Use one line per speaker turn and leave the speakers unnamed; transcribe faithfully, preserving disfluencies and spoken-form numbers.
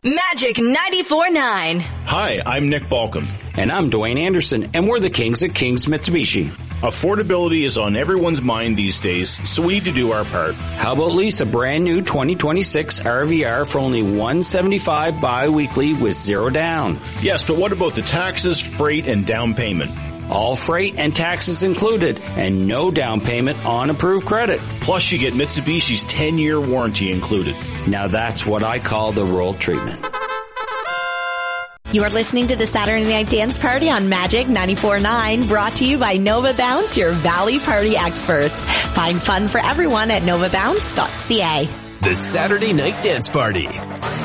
Magic ninety-four point nine.
Hi, I'm Nick Balcom.
And I'm Dwayne Anderson, and we're the Kings at Kings Mitsubishi.
Affordability is on everyone's mind these days, so we need to do our part.
How about lease a brand new twenty twenty-six R V R for only one hundred seventy-five dollars bi-weekly with zero down?
Yes, but what about the taxes, freight, and down payment?
All freight and taxes included, and no down payment on approved credit.
Plus, you get Mitsubishi's ten-year warranty included.
Now that's what I call the rural treatment.
You are listening to the Saturday Night Dance Party on Magic ninety-four point nine, brought to you by Nova Bounce, your Valley Party experts. Find fun for everyone at nova bounce dot c a.
The Saturday Night Dance Party.